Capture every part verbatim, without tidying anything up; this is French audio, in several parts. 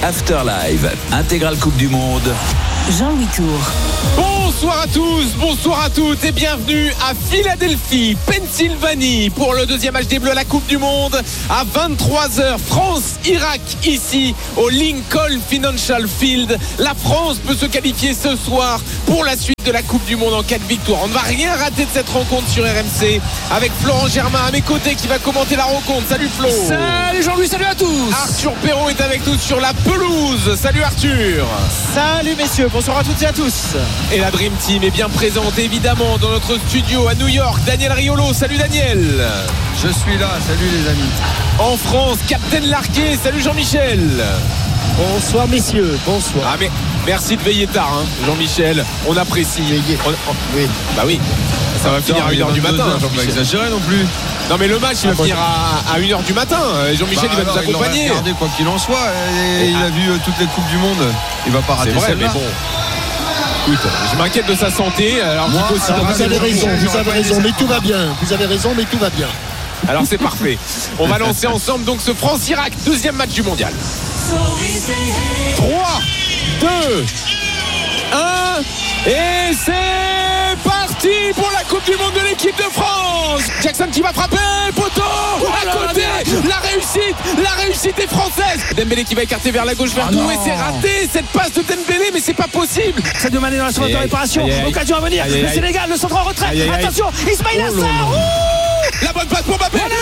After Live, intégrale Coupe du Monde. Jean-Louis Tour. Bonsoir à tous, bonsoir à toutes et bienvenue à Philadelphie, Pennsylvanie pour le deuxième match des Bleus à la Coupe du Monde à vingt-trois heures. France-Irak ici au Lincoln Financial Field. La France peut se qualifier ce soir pour la suite de la Coupe du Monde en cas de victoire. On ne va rien rater de cette rencontre sur R M C avec Florent Germain à mes côtés qui va commenter la rencontre. Salut Flo. Salut Jean-Louis, salut à tous. Arthur Perrault est avec nous sur la pelouse. Salut Arthur. Salut messieurs, bonsoir à toutes et à tous. Et la Dream Team est bien présente évidemment dans notre studio à New York. Daniel Riolo, salut Daniel. Je suis là, salut les amis. En France, Captain Larquet, salut Jean-Michel. Bonsoir messieurs, bonsoir. Ah mais merci de veiller tard hein, Jean-Michel, on apprécie. On, on, oui. Bah oui, ça va finir à une heure du matin. Heures, faut pas exagérer non plus. Non mais le match il va ah, finir à, à une heure du matin. Jean-Michel bah, il va nous accompagner. Il regardé quoi qu'il en soit et, et il a vu euh, toutes les coupes du monde. Il va pas rater c'est vrai, celle-là. mais bon. Écoute, je m'inquiète de sa santé. Alors Moi, aussi alors, vous avez raison, vous avez raison, mais tout va bien. Vous avez raison, mais tout va bien. Alors c'est parfait. On va lancer ensemble donc ce France-Irak, deuxième match du mondial. trois, deux, un et c'est parti pour la Coupe du Monde de l'équipe de France. Jackson qui va frapper, poteau à côté, la réussite, la réussite est française. Dembélé qui va écarter vers la gauche, vers tout, et c'est raté cette passe de Dembélé, mais c'est pas possible. Sadio Mané dans la surface de réparation, aïe, aïe, occasion à venir, aïe, aïe, le Sénégal, le centre en retrait, aïe, aïe, aïe. attention, Ismaïla Oh là Sarr. là. La bonne passe pour Mbappé. Voilà.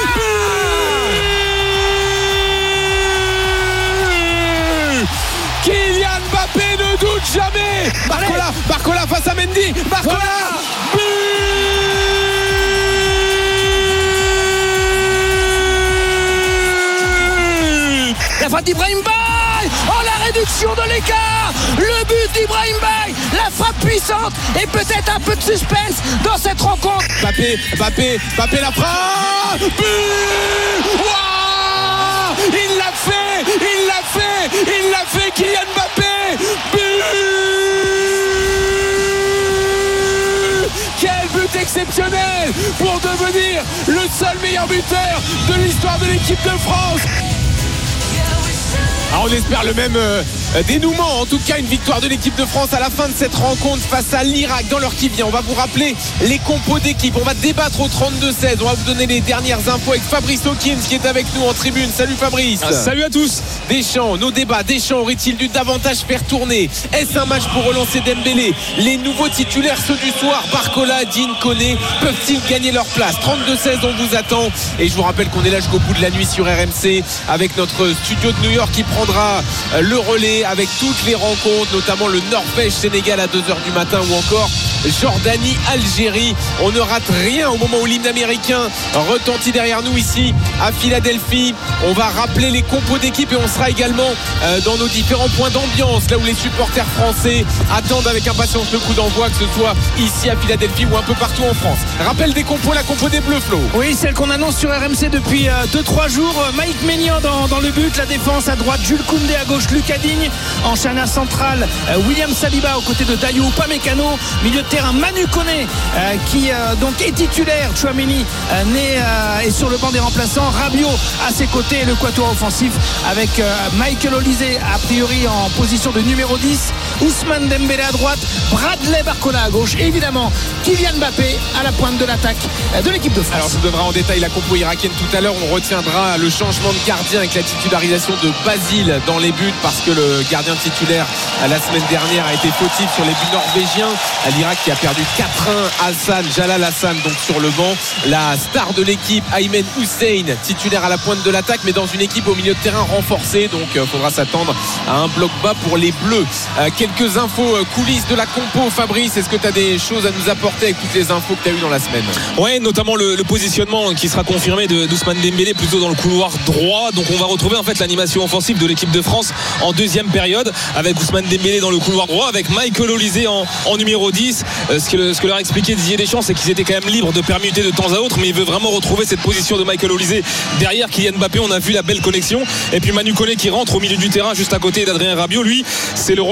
Kylian Mbappé ne doute jamais. Barcola, Barcola face à Mendy. Barcola. Voilà. La frappe d'Ibrahim Baye. Oh, la réduction de l'écart. Le but d'Ibrahim Baye. La frappe puissante et peut-être un peu de suspense dans cette rencontre. Mbappé, Mbappé, Mbappé la frappe. But. Wow. Il l'a fait, il l'a fait, il l'a fait, Kylian Mbappé. But. Quel but exceptionnel pour devenir le seul meilleur buteur de l'histoire de l'équipe de France. Ah, on espère le même euh, dénouement, en tout cas une victoire de l'équipe de France à la fin de cette rencontre face à l'Irak dans l'heure qui vient. On va vous rappeler les compos d'équipe, on va débattre au trente-deux seize, on va vous donner les dernières infos avec Fabrice Hawkins qui est avec nous en tribune. Salut Fabrice. Ah, salut à tous. Deschamps, nos débats, Deschamps aurait-il dû davantage faire tourner? Est-ce un match pour relancer Dembélé? Les nouveaux titulaires, ceux du soir, Barcola, Digne, Koné, peuvent-ils gagner leur place? trente-deux seize, on vous attend et je vous rappelle qu'on est là jusqu'au bout de la nuit sur R M C avec notre studio de New York qui prend le relais avec toutes les rencontres, notamment le Norvège-Sénégal à deux heures du matin ou encore Jordanie-Algérie. On ne rate rien au moment où l'hymne américain retentit derrière nous ici à Philadelphie. On va rappeler les compos d'équipe et on sera également dans nos différents points d'ambiance, là où les supporters français attendent avec impatience le coup d'envoi, que ce soit ici à Philadelphie ou un peu partout en France. Rappel des compos, la compo des Bleus, Flo. Oui, celle qu'on annonce sur R M C depuis deux trois jours. Mike Maignan dans, dans le but, la défense à droite, Jules Koundé à gauche, Lucas Digne en charnière centrale, euh, William Saliba aux côtés de Dayot Upamecano, milieu de terrain Manu Koné euh, qui euh, donc est titulaire, Tchouaméni euh, né euh, est sur le banc des remplaçants, Rabiot à ses côtés et le quatuor offensif avec euh, Michael Olise a priori en position de numéro dix, Ousmane Dembélé à droite, Bradley Barcola à gauche et évidemment Kylian Mbappé à la pointe de l'attaque de l'équipe de France. Alors, on vous donnera en détail la compo irakienne tout à l'heure. On retiendra le changement de gardien avec la titularisation de Basile dans les buts parce que le gardien titulaire la semaine dernière a été fautif sur les buts norvégiens. L'Irak qui a perdu quatre un. Hassan, Jalal Hassan donc sur le banc. La star de l'équipe, Aymen Hussein, titulaire à la pointe de l'attaque, mais dans une équipe au milieu de terrain renforcée. Donc il euh, faudra s'attendre à un bloc bas pour les Bleus. Euh, quelques infos euh, coulisses de la compo, Fabrice. Est-ce que tu as des choses à nous apporter avec toutes les infos que tu as eues dans la semaine? Ouais, notamment le, le positionnement qui sera confirmé de d'Ousmane Dembélé plutôt dans le couloir droit. Donc on va retrouver en fait l'animation offensive de l'équipe de France en deuxième période avec Ousmane Dembélé dans le couloir droit, avec Michael Olise en, en numéro dix. Euh, ce, que le, ce que leur a expliqué Didier Deschamps, c'est qu'ils étaient quand même libres de permuter de temps à autre, mais il veut vraiment retrouver cette position de Michael Olise derrière Kylian Mbappé. On a vu la belle connexion, et puis Manu Koné qui rentre au milieu du terrain juste à côté d'Adrien Rabiot. Lui, c'est le rôle d'Aurélien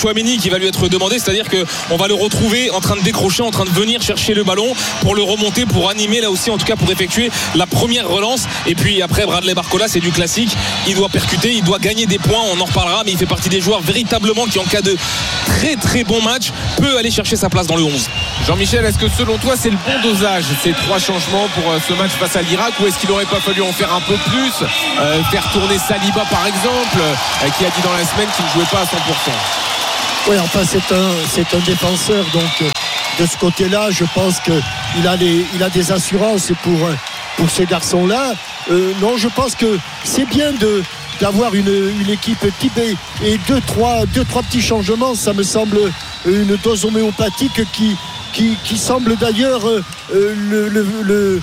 Chouameni qui va lui être demandé, c'est-à-dire qu'on va le retrouver en train de décrocher, en train de venir chercher le ballon pour le remonter, pour animer là aussi, en tout cas pour effectuer la première relance. Et puis après, Bradley Barcola, c'est du classique, il doit percuter, il doit gagner des points, on en reparlera, mais il fait partie des joueurs véritablement qui, en cas de très très bon match, peut aller chercher sa place dans le onze. Jean-Michel, est-ce que selon toi c'est le bon dosage, ces trois changements pour ce match face à l'Irak, ou est-ce qu'il n'aurait pas fallu en faire un peu plus, euh, faire tourner Saliba par exemple, euh, qui a dit dans la semaine qu'il ne jouait pas à cent pour cent? Oui, enfin c'est un, c'est un défenseur, donc euh, de ce côté-là je pense qu'il a, les, il a des assurances pour, pour ce garçon-là. Euh, non, je pense que c'est bien de d'avoir une, une équipe type et, et deux, trois, deux, trois petits changements, ça me semble une dose homéopathique qui, qui, qui semble d'ailleurs euh, le, le, le,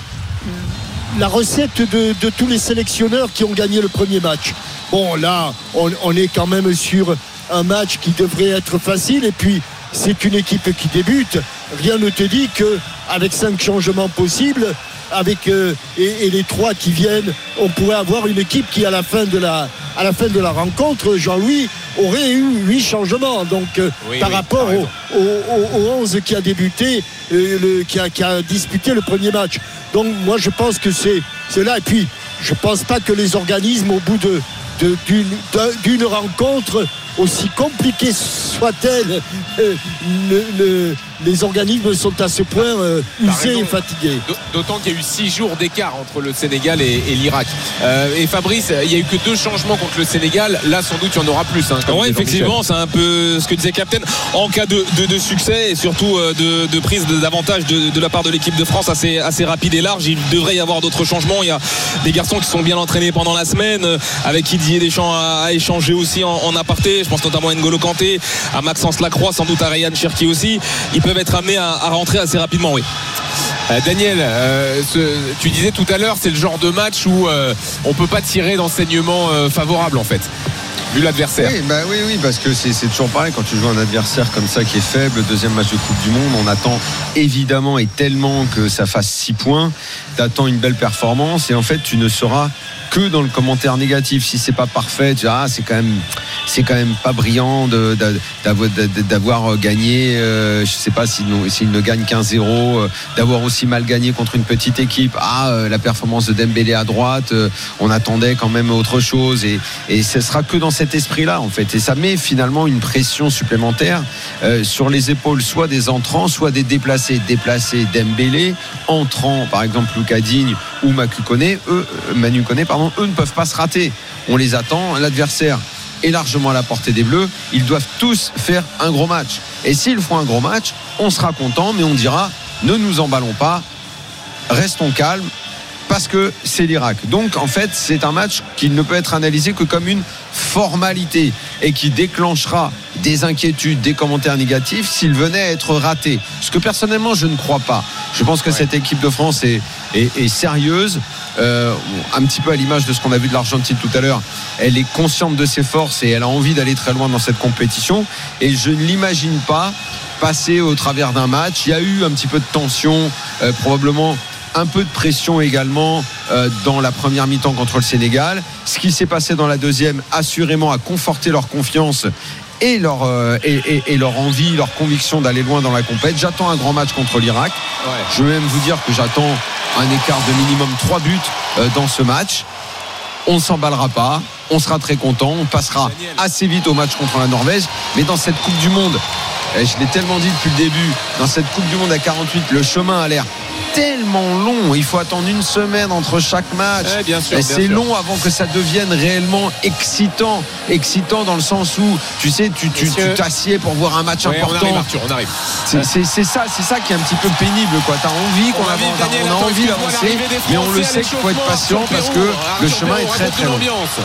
la recette de, de tous les sélectionneurs qui ont gagné le premier match. Bon, là, on, on est quand même sur un match qui devrait être facile, et puis c'est une équipe qui débute. Rien ne te dit qu'avec cinq changements possibles, avec euh, et, et les trois qui viennent, on pourrait avoir une équipe qui à la fin de la à la fin de la rencontre, Jean-Louis, aurait eu huit changements. Donc euh, oui, par oui, rapport au, au, au onze qui a débuté, euh, le, qui, a, qui a disputé le premier match. Donc moi je pense que c'est, c'est là. Et puis je pense pas que les organismes, au bout de, de d'une, d'une rencontre, aussi compliquée soit-elle, euh, le, le, les organismes sont à ce point euh, usés et fatigués. D'autant qu'il y a eu six jours d'écart entre le Sénégal et, et l'Irak. Euh, et Fabrice, il n'y a eu que deux changements contre le Sénégal. Là, sans doute, il y en aura plus. Hein, oui, effectivement, c'est un peu ce que disait Captain. En cas de, de, de succès et surtout de, de prise d'avantage de, de la part de l'équipe de France assez, assez rapide et large, il devrait y avoir d'autres changements. Il y a des garçons qui sont bien entraînés pendant la semaine, avec qui Didier Deschamps a, a échangé aussi en, en aparté. Je pense notamment à N'Golo Kanté, à Maxence Lacroix, sans doute à Ryan Cherki aussi. Ils peuvent être amenés à, à rentrer assez rapidement, oui. Euh, Daniel, euh, ce, tu disais tout à l'heure, c'est le genre de match où euh, on ne peut pas tirer d'enseignement euh, favorable en fait, vu l'adversaire. Oui, bah oui, oui, parce que c'est, c'est toujours pareil quand tu joues un adversaire comme ça qui est faible, deuxième match de Coupe du Monde, on attend évidemment et tellement que ça fasse six points, t'attends une belle performance et en fait tu ne seras que dans le commentaire négatif. Si c'est pas parfait, tu dis, ah, c'est quand même c'est quand même pas brillant de, de, d'avoir, de, d'avoir gagné euh, je sais pas s'il si ne gagne qu'un zéro, euh, d'avoir aussi mal gagné contre une petite équipe. Ah, euh, la performance de Dembélé à droite, euh, on attendait quand même autre chose, et, et ce sera que dans cet esprit là en fait, et ça met finalement une pression supplémentaire euh, sur les épaules soit des entrants, soit des déplacés. Déplacés Dembélé, entrants par exemple Lucas Digne ou Manu Koné, eux, Manu Koné pardon, eux ne peuvent pas se rater. On les attend, l'adversaire est largement à la portée des Bleus, ils doivent tous faire un gros match. Et s'ils font un gros match, on sera content, mais on dira ne nous emballons pas, restons calmes, parce que c'est l'Irak. Donc en fait, c'est un match qui ne peut être analysé que comme une formalité et qui déclenchera des inquiétudes, des commentaires négatifs s'il venait à être raté. Ce que personnellement je ne crois pas. Je pense que ouais. cette équipe de France est, est, est sérieuse, euh, un petit peu à l'image de ce qu'on a vu de l'Argentine tout à l'heure. Elle est consciente de ses forces et elle a envie d'aller très loin dans cette compétition, et je ne l'imagine pas passer au travers d'un match. Il y a eu un petit peu de tension, euh, probablement un peu de pression également euh, dans la première mi-temps contre le Sénégal. Ce qui s'est passé dans la deuxième, assurément, a conforté leur confiance et leur, euh, et, et, et leur envie, leur conviction d'aller loin dans la compète. J'attends un grand match contre l'Irak. Ouais. Je veux même vous dire que j'attends un écart de minimum trois buts euh, dans ce match. On ne s'emballera pas, on sera très content, on passera assez vite au match contre la Norvège. Mais dans cette Coupe du Monde, et je l'ai tellement dit depuis le début, dans cette Coupe du Monde à quarante-huit, le chemin a l'air tellement long, il faut attendre une semaine entre chaque match, ouais, bien sûr, et bien c'est sûr. long avant que ça devienne réellement excitant excitant dans le sens où tu sais tu, tu, tu t'assieds pour voir un match ouais, important. On arrive, Arthur, on arrive. C'est, c'est, c'est ça c'est ça qui est un petit peu pénible quoi. T'as envie qu'on on avance, Daniel, on a envie d'avancer, mais on le sait qu'il faut être patient parce que le chemin est très très long.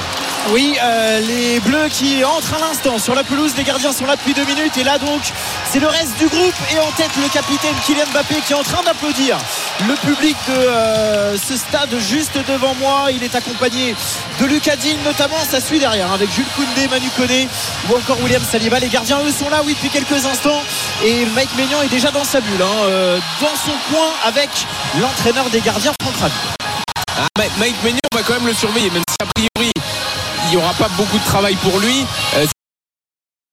Oui, euh, les Bleus qui entrent à l'instant sur la pelouse, les gardiens sont là depuis deux minutes, et là donc c'est le reste du groupe, et en tête le capitaine Kylian Mbappé qui est en train d'applaudir le public de euh, ce stade juste devant moi. Il est accompagné de Lucas Digne notamment, ça suit derrière avec Jules Koundé, Manu Koné ou encore William Saliba. Les gardiens eux sont là oui depuis quelques instants, et Mike Maignan est déjà dans sa bulle hein, euh, dans son coin avec l'entraîneur des gardiens Franck Ravi. Ah, Mike Maignan, on va quand même le surveiller, même si a priori il n'y aura pas beaucoup de travail pour lui. Euh,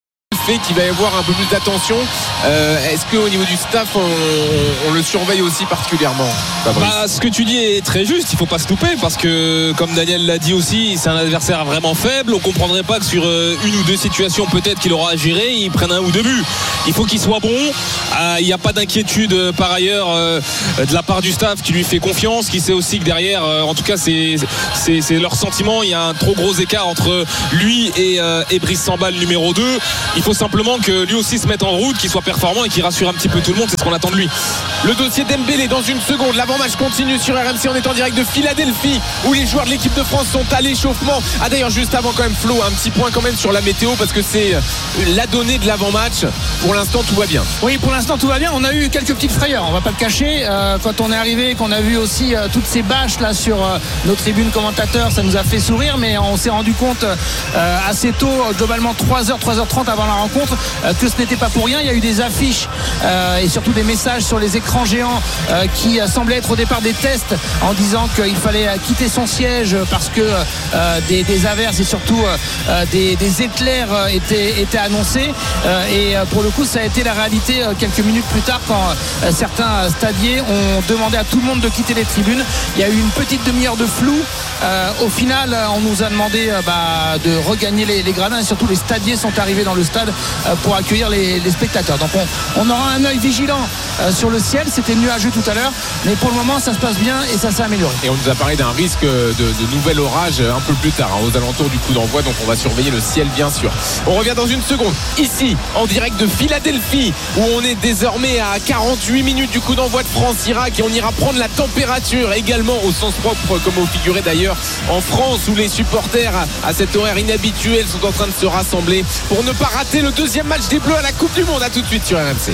fait qu'il va y avoir un peu plus d'attention. Euh, est-ce qu'au niveau du staff on, on, on le surveille aussi particulièrement, Fabrice? Bah, ce que tu dis est très juste, il faut pas se louper parce que comme Daniel l'a dit aussi, c'est un adversaire vraiment faible. On comprendrait pas que sur une ou deux situations peut-être qu'il aura à gérer, il prenne un ou deux buts. Il faut qu'il soit bon. Il n'y a pas d'inquiétude par ailleurs euh, de la part du staff qui lui fait confiance, qui sait aussi que derrière, euh, en tout cas c'est, c'est, c'est leur sentiment, il y a un trop gros écart entre lui et, euh, et Brice Sambal numéro deux. Il faut simplement que lui aussi se mette en route, qu'il soit performant et qu'il rassure un petit peu tout le monde, c'est ce qu'on attend de lui. Le dossier Dembélé dans une seconde. L'avant-match continue sur R M C. On est en direct de Philadelphie où les joueurs de l'équipe de France sont à l'échauffement. Ah d'ailleurs juste avant quand même Flo, un petit point quand même sur la météo parce que c'est la donnée de l'avant-match. Pour l'instant tout va bien. Oui, pour l'instant tout va bien. On a eu quelques petites frayeurs, on va pas le cacher. Euh, quand on est arrivé, qu'on a vu aussi euh, toutes ces bâches là sur euh, nos tribunes commentateurs, ça nous a fait sourire, mais on s'est rendu compte euh, assez tôt, globalement trois heures, trois heures trente avant la rencontre, euh, que ce n'était pas pour rien. Il y a eu des affiches euh, et surtout des messages sur les écrans géants euh, qui euh, semblaient être au départ des tests en disant qu'il fallait euh, quitter son siège parce que euh, des, des averses et surtout euh, des, des éclairs euh, étaient, étaient annoncés euh, et euh, pour le coup ça a été la réalité euh, quelques minutes plus tard quand euh, certains stadiers ont demandé à tout le monde de quitter les tribunes. Il y a eu une petite demi-heure de flou. Euh, au final, on nous a demandé euh, bah, de regagner les, les gradins et surtout les stadiers sont arrivés dans le stade euh, pour accueillir les, les spectateurs. Donc on, on aura un œil vigilant euh, sur le ciel. C'était nuageux tout à l'heure, mais pour le moment ça se passe bien et ça s'est amélioré. Et on nous a parlé d'un risque de, de nouvel orage un peu plus tard, hein, aux alentours du coup d'envoi. Donc on va surveiller le ciel bien sûr. On revient dans une seconde ici en direct de Philadelphie où on est désormais à quarante-huit minutes du coup d'envoi de France-Irak et on ira prendre la température également au sens propre comme au figuré d'ailleurs en France où les supporters à cet horaire inhabituel sont en train de se rassembler pour ne pas rater le deuxième match des Bleus à la Coupe du Monde. À tout de suite sur R M C.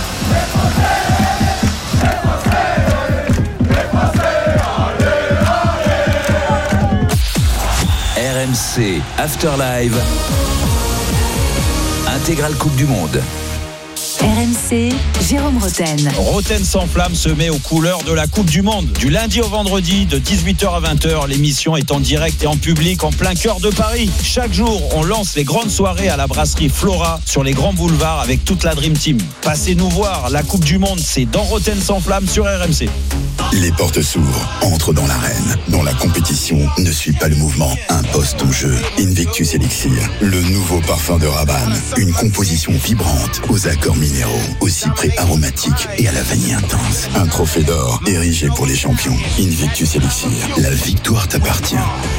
R M C After Live Intégrale Coupe du Monde. R M C, Jérôme Roten. Roten sans flamme se met aux couleurs de la Coupe du Monde. Du lundi au vendredi, de dix-huit heures à vingt heures, l'émission est en direct et en public en plein cœur de Paris. Chaque jour, on lance les grandes soirées à la brasserie Flora sur les grands boulevards avec toute la Dream Team. Passez nous voir, la Coupe du Monde, c'est dans Roten sans flamme sur R M C. Les portes s'ouvrent, entre dans l'arène, dont la compétition ne suit pas le mouvement, impose ton jeu. Invictus Elixir, le nouveau parfum de Rabanne, une composition vibrante aux accords minéraux, au cyprès aromatique et à la vanille intense. Un trophée d'or érigé pour les champions. Invictus Elixir, la victoire t'appartient.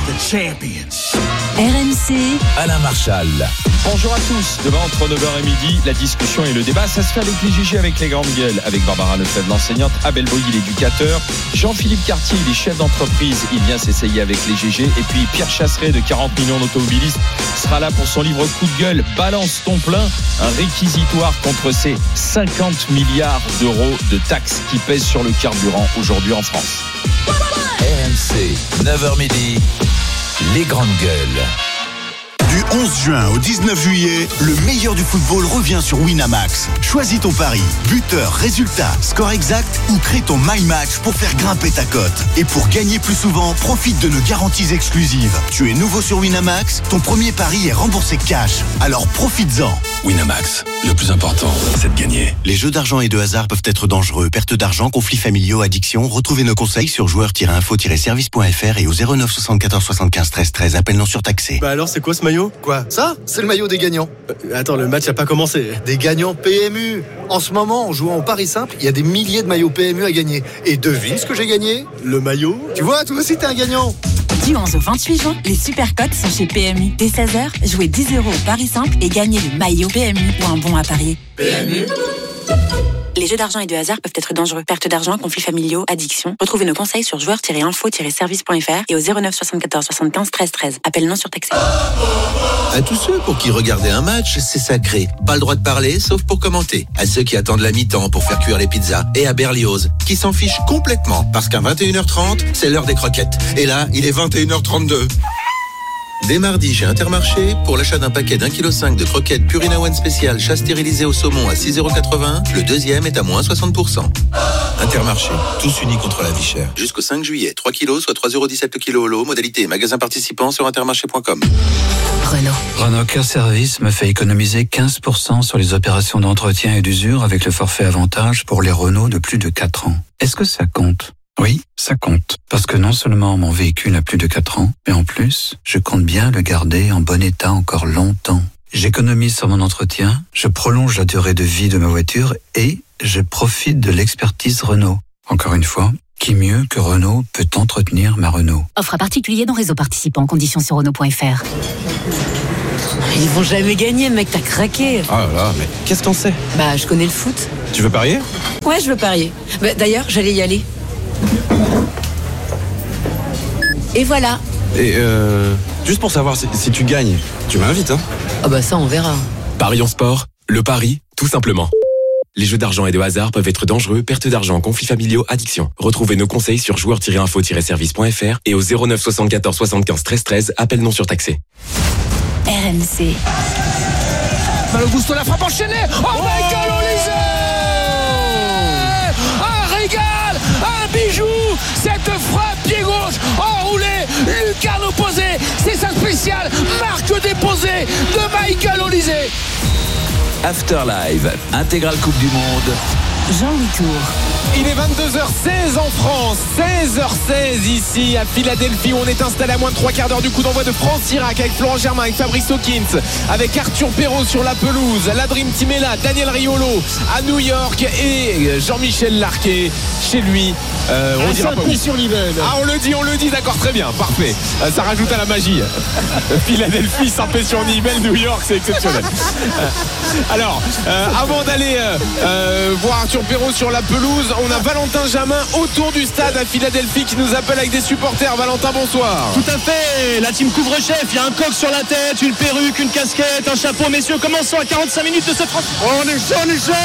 R M C, Alain Marchal. Bonjour à tous. Demain, entre neuf heures et midi, la discussion et le débat, ça se fait avec les G G, avec les grandes gueules, avec Barbara Lefebvre, l'enseignante, Abel Boilly, l'éducateur, Jean-Philippe Cartier, il est chef d'entreprise, il vient s'essayer avec les G G, et puis Pierre Chasseret de quarante millions d'automobilistes sera là pour son livre coup de gueule, Balance ton plein, un réquisitoire contre ces cinquante milliards d'euros de taxes qui pèsent sur le carburant aujourd'hui en France. R M C, neuf heures midi, les grandes gueules. Du onze juin au dix-neuf juillet, le meilleur du football revient sur Winamax. Choisis ton pari, buteur, résultat, score exact ou crée ton My Match pour faire grimper ta cote. Et pour gagner plus souvent, profite de nos garanties exclusives. Tu es nouveau sur Winamax, ton premier pari est remboursé cash. Alors profites-en. Winamax, le plus important, c'est de gagner. Les jeux d'argent et de hasard peuvent être dangereux. Perte d'argent, conflits familiaux, addiction. Retrouvez nos conseils sur joueurs tiret info tiret service point f r et au zéro neuf soixante-quatorze soixante-quinze treize treize. Appel non surtaxé. Bah alors c'est quoi ce maillot? Quoi? Ça? C'est le maillot des gagnants. Euh, attends, le match a pas commencé. Des gagnants P M U. En ce moment, en jouant au Paris Simple, il y a des milliers de maillots P M U à gagner. Et devine ce que j'ai gagné? Le maillot? Tu vois, toi aussi t'es un gagnant. Du onze au vingt-huit juin, les super cotes sont chez P M U. Dès seize heures, jouez dix euros au Paris Simple et gagnez le maillot P M U ou un bon à parier. P M U. Les jeux d'argent et de hasard peuvent être dangereux. Perte d'argent, conflits familiaux, addiction. Retrouvez nos conseils sur joueurs tiret info tiret service point f r et au zéro neuf soixante-quatorze soixante-quinze treize treize. Appel non surtaxé. À tous ceux pour qui regarder un match, c'est sacré. Pas le droit de parler, sauf pour commenter. À ceux qui attendent la mi-temps pour faire cuire les pizzas. Et à Berlioz, qui s'en fichent complètement. Parce qu'à vingt et une heures trente, c'est l'heure des croquettes. Et là, il est vingt et une heures trente-deux. Dès mardi chez Intermarché, pour l'achat d'un paquet d'un virgule cinq kilos de croquettes Purina One spécial chat stérilisé au saumon à six euros quatre-vingts, le deuxième est à moins soixante pour cent. Intermarché, tous unis contre la vie chère. Jusqu'au cinq juillet, trois kilos, soit trois euros dix-sept le kilo au lot. Modalité magasin participant sur intermarché point com. Renault. Renault Care Service me fait économiser quinze pour cent sur les opérations d'entretien et d'usure avec le forfait avantage pour les Renault de plus de quatre ans. Est-ce que ça compte ? Oui, ça compte. Parce que non seulement mon véhicule a plus de quatre ans, mais en plus, je compte bien le garder en bon état encore longtemps. J'économise sur mon entretien, je prolonge la durée de vie de ma voiture et je profite de l'expertise Renault. Encore une fois, qui mieux que Renault peut entretenir ma Renault ? Offre à particulier dans réseau participant, conditions sur Renault point F R. Ils vont jamais gagner, mec, t'as craqué. Ah là là, mais qu'est-ce qu'on sait ? Bah, je connais le foot. Tu veux parier ? Ouais, je veux parier. Bah, d'ailleurs, j'allais y aller. Et voilà. Et euh, juste pour savoir si, si tu gagnes, tu m'invites, hein ? Ah bah ça, on verra. Parions sport, le pari, tout simplement. Les jeux d'argent et de hasard peuvent être dangereux, perte d'argent, conflits familiaux, addiction. Retrouvez nos conseils sur joueurs tiret info tiret service point F R et au zéro neuf soixante-quatorze soixante-quinze treize treize, appel non surtaxé. R M C. Malo Gusto, la frappe enchaînée. Oh, oh Michael Olise, un régal, un bijou. Cette frappe pied gauche enroulée, lucarne opposée. C'est sa spéciale marque déposée de Michael Olise. Afterlife, intégrale Coupe du Monde. Jean-Louis Tour. Il est vingt-deux heures seize en France, seize heures seize ici à Philadelphie où on est installé à moins de trois quarts d'heure du coup d'envoi de France-Irak avec Florent Germain, avec Fabrice Hawkins, avec Arthur Perrault sur la pelouse, la Dream Team est là, Daniel Riolo à New York et Jean-Michel Larquet chez lui. Euh, on ah, dira pas où. Sur ah on le dit, on le dit, d'accord, très bien, parfait. Euh, ça rajoute à la magie. Philadelphie, Saint-Pé-sur-Nivelle, New York, c'est exceptionnel. Alors, euh, avant d'aller euh, euh, voir Arthur Perrault sur la pelouse, on a Valentin Jamin autour du stade à Philadelphie qui nous appelle avec des supporters. Valentin, bonsoir. Tout à fait, la team couvre-chef, il y a un coq sur la tête, une perruque, une casquette, un chapeau. Messieurs, commençons à quarante-cinq minutes de ce France. Oh, on est chaud, on est chaud.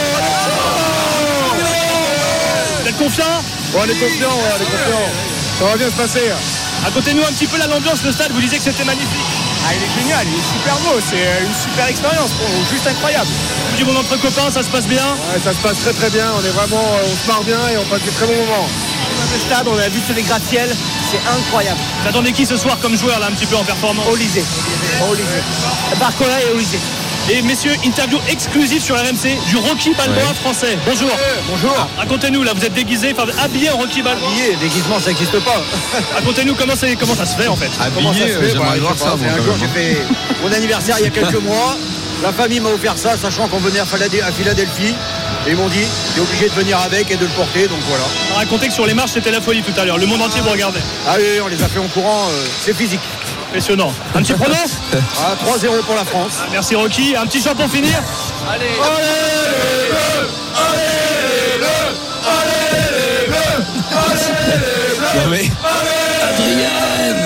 Vous êtes confiants ? Oh, on est confiants, ouais, on est confiants. Ça va bien se passer. Racontez-nous un petit peu là l'ambiance, le stade, vous disiez que c'était magnifique. Ah, il est génial, il est super beau, c'est une super expérience, juste incroyable. Du bon entre copains, ça se passe bien ? Ouais, ça se passe très très bien, on est vraiment, on se marre bien et on passe des très bons moments. Dans le stade, on a vu sur les gratte-ciel, c'est incroyable. Vous attendez qui ce soir comme joueur là un petit peu en performance ? Olise. Olise. Barcola et Olise. Et messieurs, interview exclusive sur R M C du Rocky Balboa ouais. français. Bonjour. Euh, bonjour. Ah, racontez-nous, là vous êtes déguisé, enfin habillé en Rocky Balboa. Habillé, déguisement ça n'existe pas. Racontez-nous comment, comment ça se fait en fait. Habillé, euh, j'aimerais voir ça. Un jour j'ai fait mon anniversaire il y a quelques mois. La famille m'a offert ça, sachant qu'on venait à Philadelphie. Et ils m'ont dit, t'es obligé de venir avec et de le porter, donc voilà. On racontait que sur les marches c'était la folie tout à l'heure. Le monde entier vous regardait. Ah oui, on les a fait en courant, euh, c'est physique. Impressionnant. Un petit prono ah, trois zéro pour la France. Ah, merci Rocky. Un petit chant pour finir. Allez, allez, allez, allez, allez, non mais Adrien.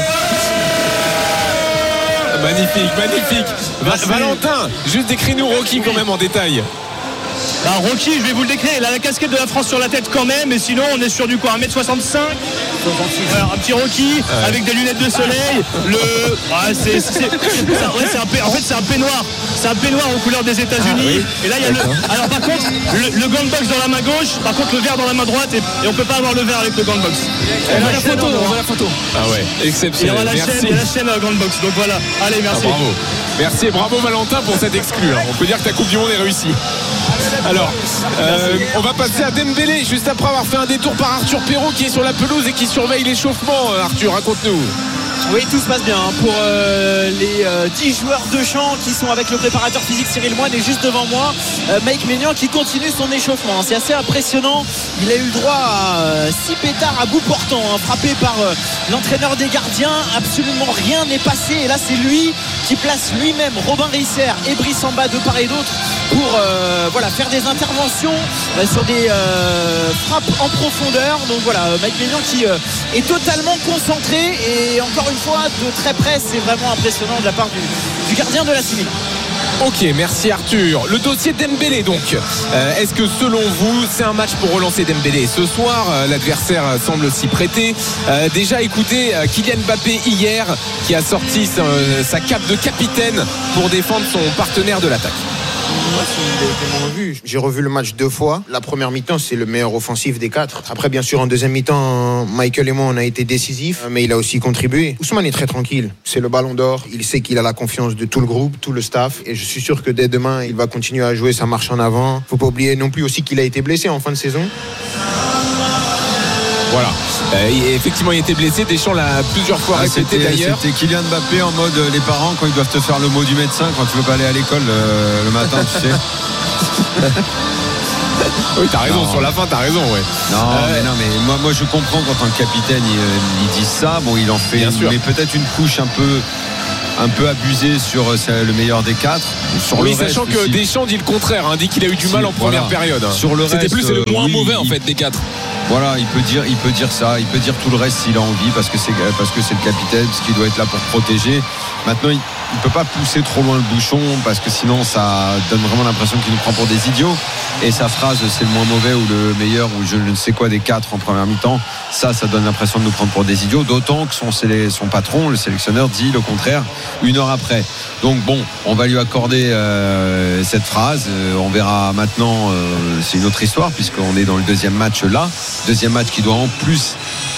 Magnifique, magnifique. Va- Valentin, juste décris-nous Rocky quand même en détail. Bah, Rocky, je vais vous le décrire, il a la casquette de la France sur la tête quand même, mais sinon on est sur du quoi, un mètre soixante-cinq. Alors, un petit Rocky ouais. avec des lunettes de soleil. Le, ah, c'est, c'est, c'est, ouais, c'est un, en fait c'est un peignoir, c'est un peignoir aux couleurs des États-Unis. Ah, oui. Et là il y a le. Alors par contre, le, le gant box dans la main gauche, par contre le verre dans la main droite, et, et on peut pas avoir le verre avec le gant box. On voit la photo, on voit la photo. Ah ouais, exceptionnel. Il y a la merci. chaîne, il y a la chaîne euh, gant box. Donc voilà. Allez, merci. Ah, bravo. Merci et bravo Valentin pour cette exclue. On peut dire que ta Coupe du Monde est réussie. Alors, euh, on va passer à Dembélé juste après avoir fait un détour par Arthur Perrault qui est sur la pelouse et qui surveille l'échauffement. Arthur, raconte-nous. Oui, tout se passe bien hein, pour euh, les euh, dix joueurs de champ qui sont avec le préparateur physique Cyril Moine et juste devant moi euh, Mike Maignan qui continue son échauffement. C'est assez impressionnant. Il a eu le droit à euh, six pétards à bout portant hein, frappé par euh, l'entraîneur des gardiens. Absolument rien n'est passé et là c'est lui qui place lui-même Robin Risser et Brice Samba de part et d'autre pour euh, voilà, faire des interventions euh, sur des euh, frappes en profondeur. Donc voilà, Mike Maignan qui euh, est totalement concentré et encore une fois de très près, c'est vraiment impressionnant de la part du, du gardien de la Civile. Ok, merci Arthur. Le dossier Dembélé donc, euh, est-ce que selon vous c'est un match pour relancer Dembélé ce soir? euh, L'adversaire semble s'y prêter. euh, Déjà écoutez euh, Kylian Mbappé hier qui a sorti sa, euh, sa cape de capitaine pour défendre son partenaire de l'attaque. Moi, il a été moins vu. J'ai revu le match deux fois. La première mi-temps, c'est le meilleur offensif des quatre. Après, bien sûr, en deuxième mi-temps, Michael et moi, on a été décisifs, mais il a aussi contribué. Ousmane est très tranquille. C'est le ballon d'or. Il sait qu'il a la confiance de tout le groupe, tout le staff. Et je suis sûr que dès demain, il va continuer à jouer sa marche en avant. Faut pas oublier non plus aussi qu'il a été blessé en fin de saison. Voilà. Euh, et effectivement, il était blessé. Deschamps l'a plusieurs fois ah, répété c'était, d'ailleurs. C'était Kylian Mbappé en mode euh, les parents quand ils doivent te faire le mot du médecin quand tu veux pas aller à l'école euh, le matin, tu sais. Oui, t'as raison. Non. Sur la fin, t'as raison. Ouais. Non, euh, mais non, mais moi, moi, je comprends qu'en tant que capitaine, ils, ils disent ça. Bon, il en fait, bien sûr. Mais peut-être une couche un peu. un peu abusé sur le meilleur des quatre. Sur oui, le sachant reste que aussi. Deschamps dit le contraire, hein, dit qu'il a eu du mal en Voilà. première période. Sur le C'était reste, plus c'est le moins oui, mauvais en il- fait des quatre. Voilà, il peut dire, il peut dire ça, il peut dire tout le reste s'il a envie parce que c'est parce que c'est le capitaine, parce qu'il doit être là pour protéger. Maintenant, il, il peut pas pousser trop loin le bouchon parce que sinon ça donne vraiment l'impression qu'il nous prend pour des idiots. Et sa phrase, c'est le moins mauvais ou le meilleur ou je ne sais quoi des quatre en première mi-temps, ça, ça donne l'impression de nous prendre pour des idiots. D'autant que son, sélé- son patron, le sélectionneur, dit le contraire une heure après. Donc bon, on va lui accorder euh, cette phrase. Euh, on verra maintenant. Euh, c'est une autre histoire puisqu'on est dans le deuxième match là. Deuxième match qui doit en plus,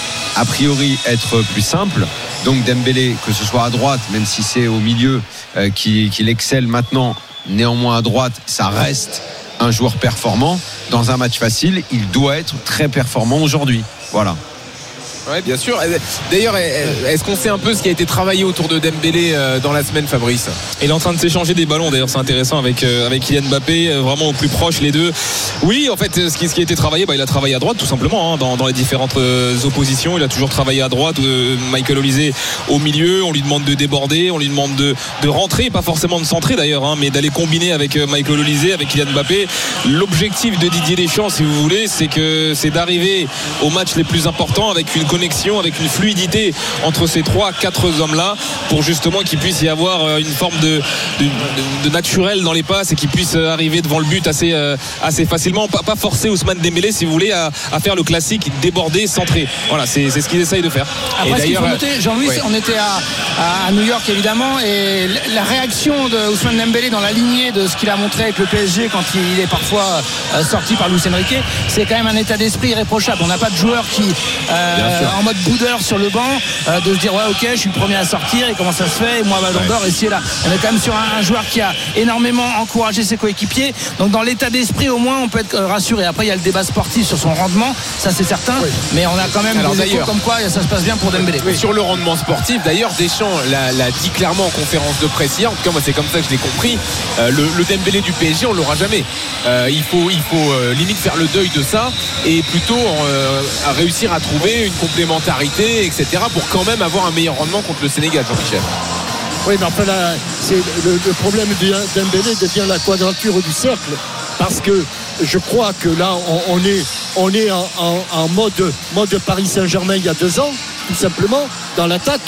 a priori, être plus simple. Donc Dembélé, que ce soit à droite, même si c'est au milieu euh, qu'il, qu'il excelle maintenant, néanmoins à droite, ça reste un joueur performant. Dans un match facile, il doit être très performant aujourd'hui. Voilà. Ouais, bien sûr. D'ailleurs, est-ce qu'on sait un peu ce qui a été travaillé autour de Dembélé dans la semaine, Fabrice? Il est en train de s'échanger des ballons, d'ailleurs c'est intéressant avec, euh, avec Kylian Mbappé, euh, vraiment au plus proche les deux. Oui, en fait, ce qui, ce qui a été travaillé, bah, il a travaillé à droite tout simplement, hein, dans, dans les différentes euh, oppositions. Il a toujours travaillé à droite. euh, Michael Olise au milieu, on lui demande de déborder, on lui demande de, de rentrer, pas forcément de centrer d'ailleurs, hein, mais d'aller combiner avec euh, Michael Olise, avec Kylian Mbappé. L'objectif de Didier Deschamps, si vous voulez, c'est que c'est d'arriver aux matchs les plus importants avec une connexion, avec une fluidité entre ces trois, quatre hommes-là, pour justement qu'il puisse y avoir euh, une forme de, de, de, de naturel dans les passes et qu'il puisse euh, arriver devant le but assez, euh, assez facilement. Pas, pas forcer Ousmane Dembélé, si vous voulez, à, à faire le classique déborder, centrer. Voilà, c'est, c'est ce qu'ils essayent de faire. Après, Et ce qu'il d'ailleurs, faut noter, Jean-Louis, ouais. on était à, à New York évidemment, et la réaction de Ousmane Dembélé dans la lignée de ce qu'il a montré avec le P S G quand il est parfois euh, sorti par Luis Enrique, c'est quand même un état d'esprit irréprochable. On n'a pas de joueur qui euh, en mode boudeur sur le banc, euh, de se dire ouais ok je suis le premier à sortir et comment ça se fait et moi ballon d'or et c'est là. On est quand même sur un, un joueur qui a énormément encouragé ses coéquipiers, donc dans l'état d'esprit au moins on peut être rassuré. Après il y a le débat sportif sur son rendement, ça c'est certain, oui. Mais on a quand même Alors, des échos d'ailleurs, comme quoi ça se passe bien pour Dembélé. Oui. Sur le rendement sportif, d'ailleurs, Deschamps l'a, l'a dit clairement en conférence de presse hier. En tout cas, moi, c'est comme ça que je l'ai compris. Euh, le, le Dembélé du P S G, on l'aura jamais. Euh, il faut, il faut euh, limite faire le deuil de ça et plutôt euh, à réussir à trouver une complémentarité, et cetera, pour quand même avoir un meilleur rendement contre le Sénégal, Jean-Michel. Oui, mais enfin là, c'est le, le problème de Dembélé devient la quadrature du cercle, parce que je crois que là, on, on est, on est en, en, en mode, mode Paris Saint-Germain il y a deux ans, tout simplement, dans l'attaque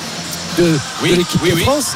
de, oui, de l'équipe oui, de oui. France.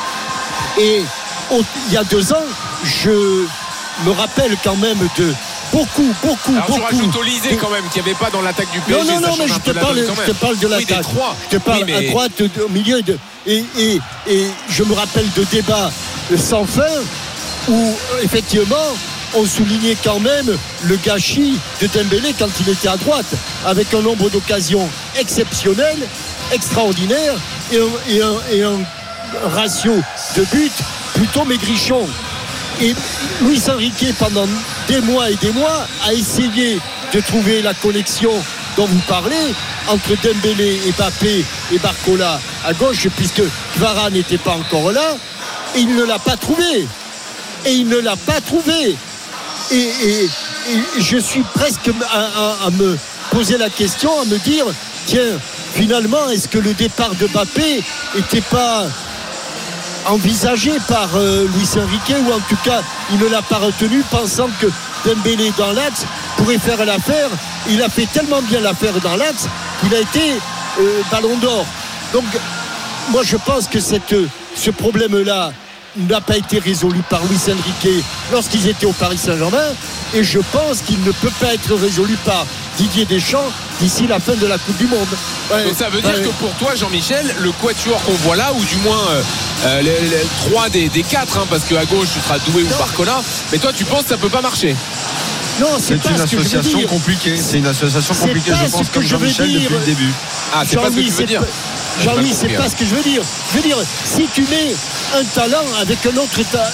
Et on, il y a deux ans, je me rappelle quand même de beaucoup, beaucoup, Alors beaucoup. tu rajoutes Olysée quand même, qu'il n'y avait pas dans l'attaque du P S G. Non, non, ça non, mais change je un te, peu la parle, donne quand je même. te parle de Oui, des l'attaque. trois. Je te parle Oui, mais- à droite, de- au milieu. De, et, et, et je me rappelle de débats sans fin où, euh, effectivement, on soulignait quand même le gâchis de Dembélé quand il était à droite, avec un nombre d'occasions exceptionnel, extraordinaire, et un, et un, et un ratio de but plutôt maigrichon. Et Luis Enrique, pendant des mois et des mois, a essayé de trouver la connexion dont vous parlez entre Dembélé et Mbappé et Barcola à gauche, puisque Kvara n'était pas encore là, et il ne l'a pas trouvé. Et il ne l'a pas trouvé. Et, et, et je suis presque à, à, à me poser la question, à me dire, tiens, finalement, est-ce que le départ de Mbappé n'était pas envisagé par euh, Luis Enrique, ou en tout cas il ne l'a pas retenu, pensant que Dembélé dans l'axe pourrait faire l'affaire. Il a fait tellement bien l'affaire dans l'axe qu'il a été euh, ballon d'or. Donc moi je pense que cette, ce problème là n'a pas été résolu par Luis Enrique lorsqu'ils étaient au Paris Saint-Germain, et je pense qu'il ne peut pas être résolu par Didier Deschamps d'ici la fin de la Coupe du Monde. Ouais, donc ça veut dire ouais. que pour toi, Jean-Michel, le quatuor qu'on voit là, ou du moins euh, les, les trois des, des quatre, hein, parce qu'à gauche tu seras Doué non. ou Barcola, mais toi tu penses que ça peut pas marcher? Non, c'est, c'est pas une ce que association je veux dire. compliquée. C'est une association c'est compliquée, je pense, comme Jean-Michel depuis le début. Ah, c'est pas ce que tu veux dire. Jean-Louis, c'est pas ce que je veux dire. Je veux dire, si tu mets un talent avec un autre ta-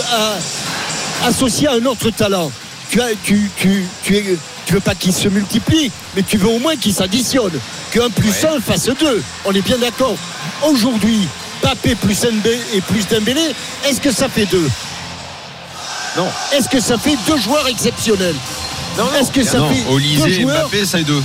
à, à, associé à un autre talent, tu as, tu, tu, tu, es, tu veux pas qu'il se multiplie, mais tu veux au moins qu'il s'additionne. Qu'un plus ouais. un fasse deux. On est bien d'accord. Aujourd'hui, Mbappé plus Dembélé et plus Dembélé, est-ce que ça fait deux? Non. Est-ce que ça fait deux joueurs exceptionnels? Non, non. Est-ce que ça non, fait Olysée deux et joueurs... Mbappé, ça fait deux.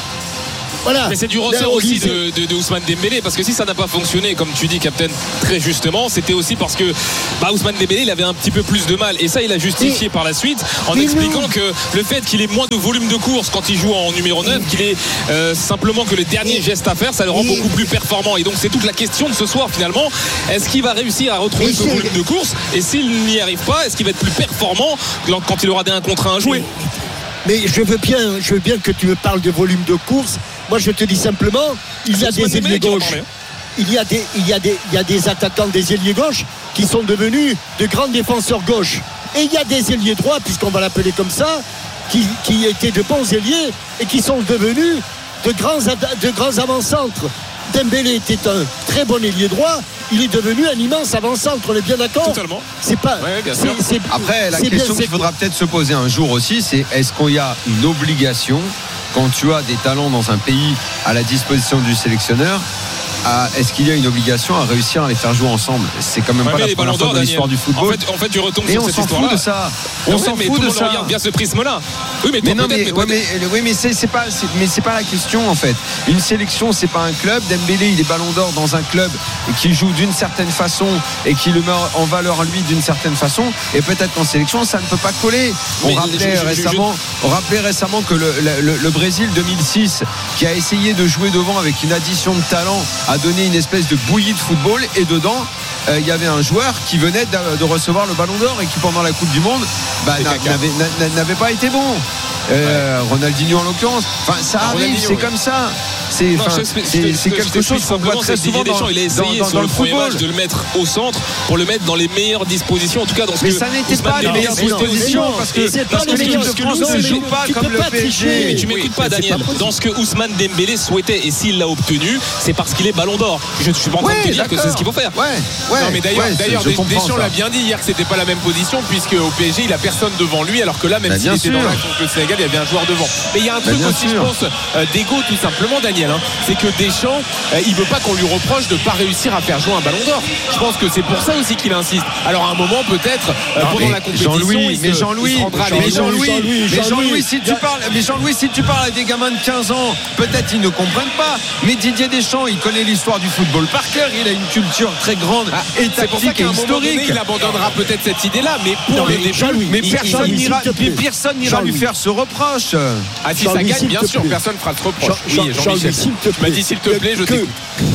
Voilà. Mais c'est du ressort aussi de, de, de Ousmane Dembélé, parce que si ça n'a pas fonctionné, comme tu dis, Captain, très justement, c'était aussi parce que bah, Ousmane Dembélé il avait un petit peu plus de mal, et ça il a justifié mais, par la suite en expliquant non. que le fait qu'il ait moins de volume de course quand il joue en numéro neuf, qu'il ait euh, simplement que le dernier geste à faire, ça le rend beaucoup plus performant. Et donc c'est toute la question de ce soir finalement, est-ce qu'il va réussir à retrouver ce volume de course, et s'il n'y arrive pas, est-ce qu'il va être plus performant quand il aura des un contre un à jouer? Mais je veux bien, je veux bien que tu me parles de volume de course. Moi, je te dis simplement, il y a des ailiers gauches. Il y a des, il y a des, il y a des attaquants des ailiers gauches qui sont devenus de grands défenseurs gauches. Et il y a des ailiers droits, puisqu'on va l'appeler comme ça, qui, qui étaient de bons ailiers et qui sont devenus de grands, de grands avant-centres. Dembélé était un très bon ailier droit. Il est devenu un immense avant-centre, on est bien d'accord? Totalement. C'est pas. Ouais, bien sûr. C'est, c'est, Après, la c'est question bien, qu'il faudra peut-être se poser un jour aussi, c'est est-ce qu'il y a une obligation, quand tu as des talents dans un pays à la disposition du sélectionneur, à, est-ce qu'il y a une obligation à réussir à les faire jouer ensemble? C'est quand même ouais, pas la première fois dans l'histoire du football. En fait, en fait tu retombes et sur on cette s'en histoire-là. fout de ça. On on s'en fout tout de le monde ça. regarde bien ce prisme-là. Oui, mais, toi, mais non, mais, ouais, mais, oui, mais c'est, c'est pas, c'est, mais c'est pas la question en fait. Une sélection, c'est pas un club. Dembélé, il est Ballon d'Or dans un club qui joue d'une certaine façon et qui le met en valeur lui d'une certaine façon. Et peut-être qu'en sélection, ça ne peut pas coller. On mais rappelait je, je, récemment, je, je... on rappelait récemment que le, le, le Brésil deux mille six, qui a essayé de jouer devant avec une addition de talent, a donné une espèce de bouillie de football. Et dedans, il euh, y avait un joueur qui venait de, de recevoir le Ballon d'Or et qui pendant la Coupe du Monde bah, n'avait, n'avait pas été bon. Euh, ouais. Ronaldinho en l'occurrence. Enfin, ça ah, arrive, c'est oui. comme ça. C'est, non, je, c'est, c'est, c'est quelque chose qu'on voit très souvent dans, il a essayé dans, dans, sur dans le, le premier match de le mettre au centre pour le mettre dans les meilleures dispositions, en tout cas dans ce mais que ça n'était pas les meilleures dispositions parce que l'équipe de France ne joue pas comme le P S G. Mais tu m'écoutes pas, Daniel. Dans ce que Ousmane Dembélé souhaitait, et s'il l'a obtenu, c'est parce qu'il est Ballon d'Or. Je ne suis pas en train de te dire que c'est ce qu'il faut faire. Ouais, ouais. Non, mais d'ailleurs, d'ailleurs Deschamps l'a bien dit hier que c'était pas la même position, puisque au P S G il a personne devant lui, alors que là, même s'il était dans la contre le Sénégal, il y avait un joueur devant. Mais il y a un truc aussi, je pense, d'ego tout simplement, Daniel. C'est que Deschamps, euh, il veut pas qu'on lui reproche de pas réussir à faire jouer un Ballon d'Or. Je pense que c'est pour ça aussi qu'il insiste. Alors à un moment peut-être euh, non, pendant la compétition, Jean-Louis, il mais se, Jean-Louis, il se mais Jean-Louis, Jean-Louis, mais Jean-Louis, si tu parles, mais Jean-Louis, si tu parles à des gamins de quinze ans, peut-être ils ne comprennent pas. Mais Didier Deschamps, il connaît l'histoire du football par cœur. Il a une culture très grande ah, et tactique et historique. Donné, il abandonnera peut-être cette idée-là, mais pour non, le mais, début, mais personne n'ira, personne n'ira lui faire ce reproche. Ah si ça gagne, bien sûr, personne fera ce reproche. Oui, Jean-Michel, tu m'as dit s'il te plaît, je t'écoute.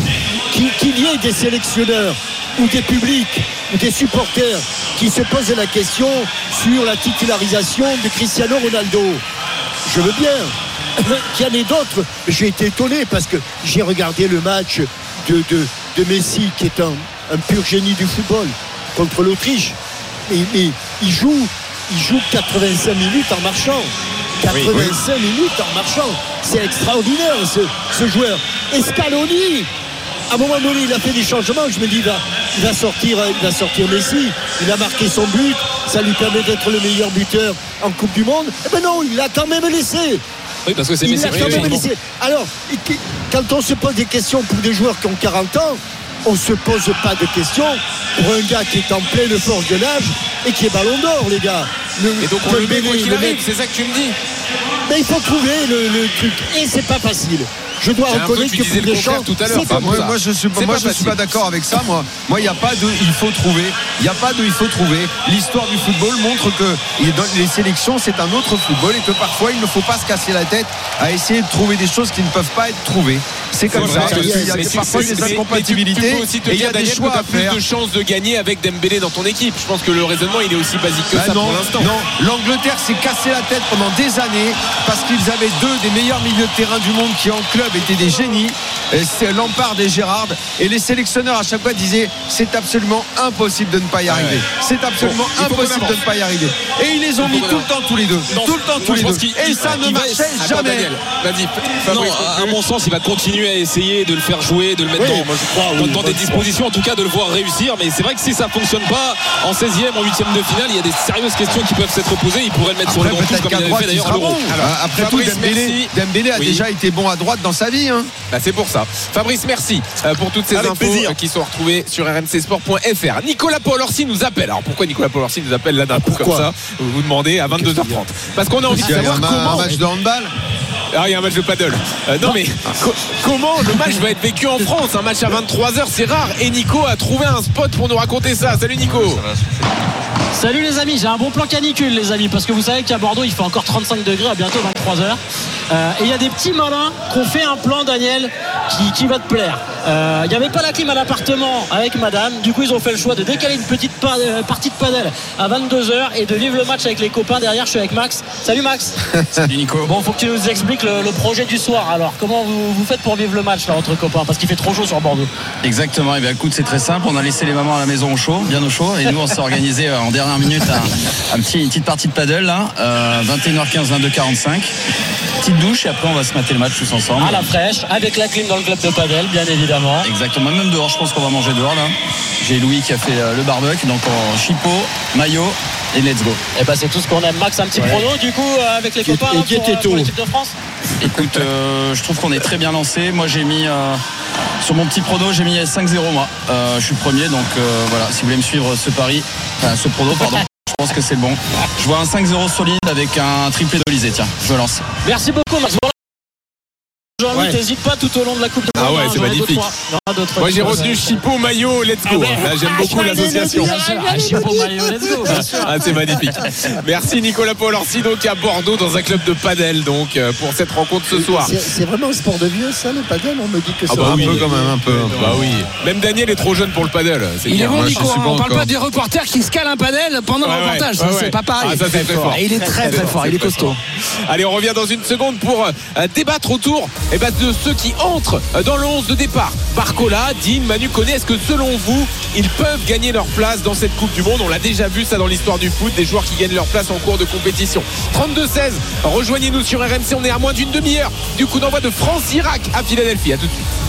Qu'il y ait des sélectionneurs ou des publics ou des supporters qui se posent la question sur la titularisation de Cristiano Ronaldo, je veux bien qu'il y en ait d'autres. J'ai été étonné parce que j'ai regardé le match de, de, de Messi, qui est un, un pur génie du football, contre l'Autriche. Mais, mais il joue il joue quatre-vingt-cinq minutes en marchant. quatre-vingt-cinq oui, oui. minutes en marchant. C'est extraordinaire ce, ce joueur. Et Scaloni, à un moment donné, il a fait des changements. Je me dis, il va, il va sortir, il va sortir Messi. Il a marqué son but. Ça lui permet d'être le meilleur buteur en Coupe du Monde. Eh ben non, il l'a quand même laissé. Oui, parce que c'est Messi. Il l'a quand même laissé. Alors, quand on se pose des questions pour des joueurs qui ont quarante ans, on ne se pose pas de questions pour un gars qui est en pleine force de l'âge et qui est Ballon d'Or, les gars. Le, et donc on le met quoi qu'il arrive, c'est ça que tu me dis. Mais il faut trouver le, le truc. Et c'est pas facile. je dois reconnaître que pour Deschamps, tout à l'heure. c'est comme moi, ça. moi, je suis, moi, je suis pas d'accord avec ça. Moi, moi, il n'y a pas de, il faut trouver. Il n'y a pas de, il faut trouver. L'histoire du football montre que dans les sélections, c'est un autre football et que parfois, il ne faut pas se casser la tête à essayer de trouver des choses qui ne peuvent pas être trouvées. C'est comme ça. Il y a parfois des incompatibilités et il y a des choix à faire. Plus de chances de gagner avec Dembélé dans ton équipe. Je pense que le raisonnement, il est aussi basique que ça non, pour l'instant. Non, l'Angleterre s'est cassé la tête pendant des années parce qu'ils avaient deux des meilleurs milieux de terrain du monde qui en club étaient des génies. C'est Lampard et Gérrard. Et les sélectionneurs à chaque fois disaient c'est absolument impossible de ne pas y arriver. Ouais. C'est absolument bon, impossible de ne pas y arriver. Et ils les ont mis tout le temps tous les deux. Non, tout le temps tous les deux. Et ça ne marchait jamais. Non, à mon sens, il va continuer à essayer de le faire jouer, de le mettre oui, dans, moi je crois, dans, oui, dans des dispositions, en tout cas de le voir réussir. Mais c'est vrai que si ça fonctionne pas en seizième, en huitième de finale, il y a des sérieuses questions qui peuvent s'être posées. Il pourrait le mettre après, sur le banc comme il avait fait d'ailleurs à l'Euro. Après tout, Dembélé, Dembélé a oui. déjà été bon à droite dans sa vie. Hein. Bah, c'est pour ça. Fabrice, merci pour toutes ces Avec infos plaisir. qui sont retrouvées sur r m c sport point f r. Nicolas Paul-Orsi nous appelle. Alors pourquoi Nicolas Paul-Orsi nous appelle là d'un coup comme ça? Vous vous demandez à vingt-deux heures trente. Parce qu'on a envie de savoir comment. Un match de handball. Ah, il y a un match de paddle. Euh, non, mais co- comment le match va être vécu en France? Un match à vingt-trois heures, c'est rare. Et Nico a trouvé un spot pour nous raconter ça. Salut Nico. Salut les amis, j'ai un bon plan canicule les amis, parce que vous savez qu'à Bordeaux il fait encore trente-cinq degrés à bientôt vingt-trois heures. Euh, et il y a des petits malins qui ont fait un plan, Daniel, qui, qui va te plaire. Euh, il n'y avait pas la clim à l'appartement avec madame, du coup ils ont fait le choix de décaler une petite pa- euh, partie de padel à vingt-deux heures et de vivre le match avec les copains. Derrière je suis avec Max. Salut Max. Salut Nico. Bon, faut que tu nous expliques le, le projet du soir. Alors comment vous, vous faites pour vivre le match là entre copains, parce qu'il fait trop chaud sur Bordeaux? Exactement, et bien écoute, c'est très simple, on a laissé les mamans à la maison au chaud, bien au chaud, et nous on s'est organisé en dernière minute un, un petit, une petite partie de paddle là, euh, vingt et une heures quinze, vingt-deux heures quarante-cinq. Petite douche et après on va se mater le match tous ensemble. À la fraîche, avec la clim dans le club de padel, bien évidemment. Exactement, même dehors, je pense qu'on va manger dehors là. J'ai Louis qui a fait euh, le barbecue, donc en chipot, maillot et let's go. Et bah c'est tout ce qu'on aime. Max, un petit ouais. prono du coup euh, avec les qui copains est, là, qui pour, euh, pour l'équipe de France. Écoute, euh, je trouve qu'on est très bien lancé. Moi j'ai mis euh, sur mon petit prono, j'ai mis cinq zéro moi. Euh, je suis premier, donc euh, voilà, si vous voulez me suivre ce pari, enfin ce prono pardon. Je pense que c'est le bon. Je vois un cinq zéro solide avec un triplé d'Olysée. Tiens, je lance. Merci beaucoup Max. Jean-Louis, ouais. t'hésites pas tout au long de la Coupe de Monde. Ah ouais, c'est magnifique. Moi j'ai retenu Chipot, maillot, let's go. Là j'aime beaucoup l'association. Chipot, maillot, let's go. Ah, c'est magnifique. Merci Nicolas Paul-Orsi, donc à Bordeaux dans un club de padel donc pour cette rencontre ce soir. C'est, c'est vraiment un sport de vieux ça, le padel. On me dit que c'est ah bah un oui, peu quand même un peu. Bah oui. Même Daniel est trop jeune pour le padel. C'est il bien. Est bon Nico, on bon parle encore. Pas des reporters qui se calent un padel pendant ouais, le reportage. Ouais, ouais. C'est pas pareil. Ah, ça, c'est très fort. Et il est très très fort. Il est costaud. Allez, on revient dans une seconde pour euh, débattre autour eh ben, de ceux qui entrent dans le onze de départ. Barcola, Dean, Manu Koné, est-ce que selon vous, ils peuvent gagner leur place dans cette Coupe du Monde? On l'a déjà vu ça dans l'histoire du foot, des joueurs qui gagnent leur place en cours de compétition. trente-deux seize, rejoignez-nous sur R M C, on est à moins d'une demi-heure du coup d'envoi de France-Irak à Philadelphie. À tout de suite.